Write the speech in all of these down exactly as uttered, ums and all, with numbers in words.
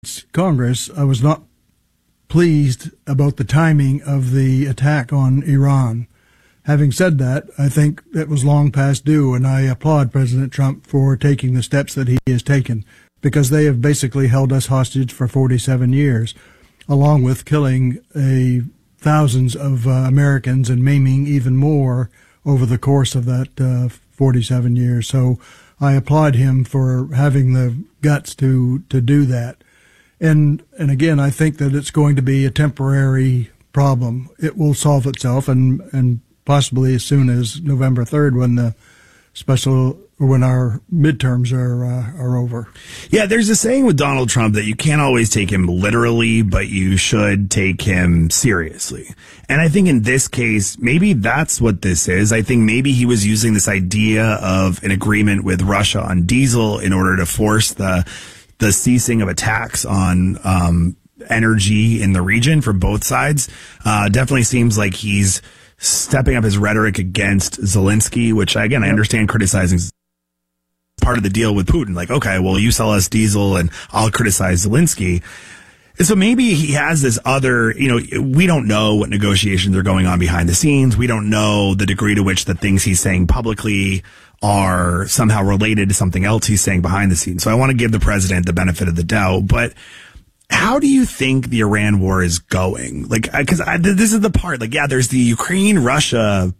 Congress, I was not pleased about the timing of the attack on Iran. Having said that, I think it was long past due, and I applaud President Trump for taking the steps that he has taken, because they have basically held us hostage for forty-seven years, along with killing a thousands of uh, Americans and maiming even more over the course of that uh, forty-seven years. So I applaud him for having the guts to, to do that. And and again, I think that it's going to be a temporary problem. It will solve itself, and, and possibly as soon as November third, when the special or when our midterms are uh, are over. Yeah, there's a saying with Donald Trump that you can't always take him literally, but you should take him seriously. And I think in this case, maybe that's what this is. I think maybe he was using this idea of an agreement with Russia on diesel in order to force the the ceasing of attacks on um, energy in the region from both sides. Uh, definitely seems like he's stepping up his rhetoric against Zelensky, which, again, I understand criticizing part of the deal with Putin. Like, okay, well, you sell us diesel and I'll criticize Zelensky. And so maybe he has this other, you know, we don't know what negotiations are going on behind the scenes. We don't know the degree to which the things he's saying publicly are somehow related to something else he's saying behind the scenes. So I want to give the president the benefit of the doubt. But how do you think the Iran war is going? Like, because this is the part, like, yeah, there's the Ukraine-Russia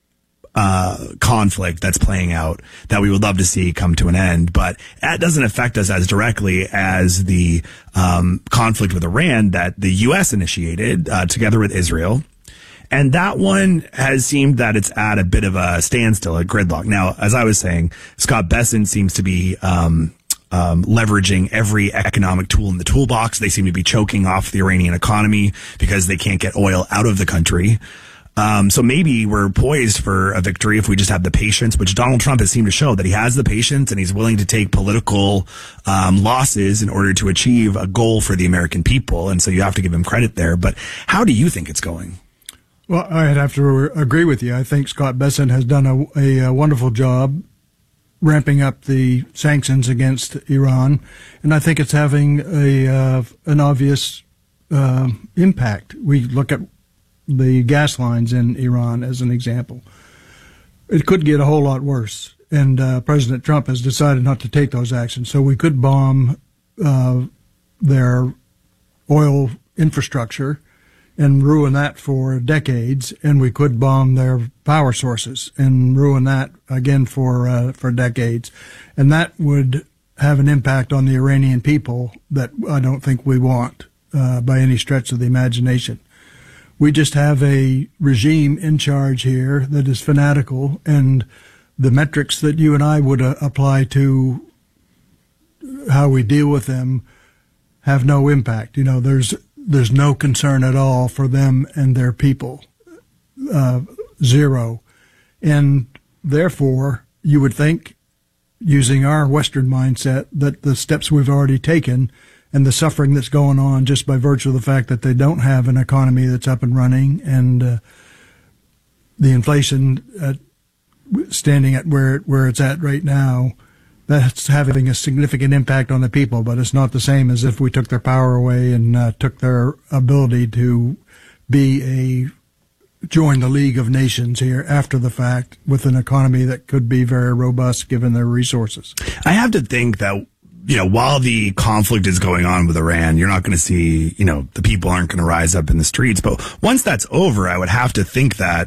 uh, conflict that's playing out that we would love to see come to an end, but that doesn't affect us as directly as the um, conflict with Iran that the U S initiated uh, together with Israel. And that one has seemed that it's at a bit of a standstill, a gridlock. Now, as I was saying, Scott Bessent seems to be um, um, leveraging every economic tool in the toolbox. They seem to be choking off the Iranian economy because they can't get oil out of the country. Um, so maybe we're poised for a victory if we just have the patience, which Donald Trump has seemed to show that he has the patience and he's willing to take political um, losses in order to achieve a goal for the American people. And so you have to give him credit there. But how do you think it's going? Well, I'd have to agree with you. I think Scott Bessent has done a, a, a wonderful job ramping up the sanctions against Iran, and I think it's having a uh, an obvious uh, impact. We look at the gas lines in Iran as an example. It could get a whole lot worse, and uh, President Trump has decided not to take those actions. So we could bomb uh, their oil infrastructure and ruin that for decades, and we could bomb their power sources and ruin that again for uh, for decades, and that would have an impact on the Iranian people that I don't think we want uh, by any stretch of the imagination. We just have a regime in charge here that is fanatical, and the metrics that you and I would uh, apply to how we deal with them have no impact. You know, there's There's no concern at all for them and their people, uh, zero. And therefore, you would think, using our Western mindset, that the steps we've already taken and the suffering that's going on just by virtue of the fact that they don't have an economy that's up and running, and uh, the inflation at, standing at where where it's at right now, that's having a significant impact on the people, but it's not the same as if we took their power away and uh, took their ability to be a join the League of Nations here after the fact with an economy that could be very robust given their resources. I have to think that, you know, while the conflict is going on with Iran, you're not going to see, you know, the people aren't going to rise up in the streets. But once that's over, I would have to think that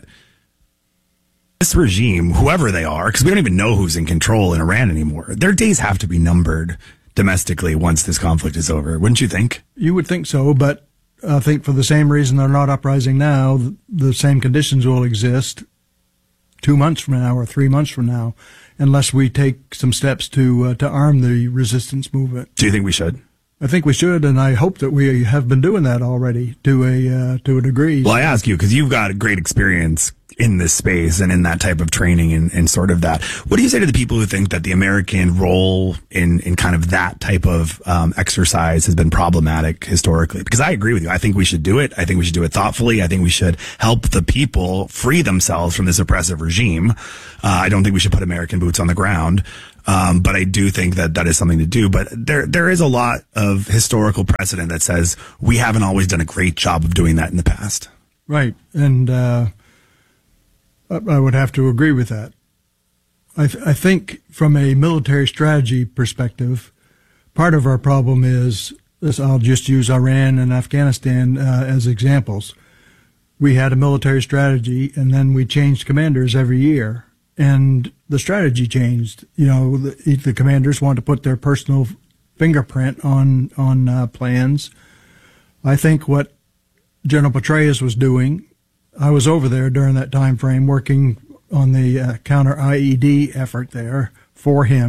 this regime, whoever they are, because we don't even know who's in control in Iran anymore, their days have to be numbered domestically once this conflict is over. Wouldn't you think? You would think so, but I think for the same reason they're not uprising now, the same conditions will exist two months from now or three months from now, unless we take some steps to uh, to arm the resistance movement. Do you think we should? I think we should, and I hope that we have been doing that already to a uh, to a degree. Well, I ask you because you've got a great experience in this space and in that type of training and, and sort of that. What do you say to the people who think that the American role in, in kind of that type of um, exercise has been problematic historically? Because I agree with you. I think we should do it. I think we should do it thoughtfully. I think we should help the people free themselves from this oppressive regime. Uh, I don't think we should put American boots on the ground. Um, but I do think that that is something to do. But there, there is a lot of historical precedent that says we haven't always done a great job of doing that in the past. Right. And, uh, I would have to agree with that. I, th- I think from a military strategy perspective, part of our problem is this. I'll just use Iran and Afghanistan uh, as examples. We had a military strategy, and then we changed commanders every year, and the strategy changed. You know, the, the commanders wanted to put their personal fingerprint on on uh, plans. I think what General Petraeus was doing. I was over there during that time frame working on the uh, counter I E D effort there for him.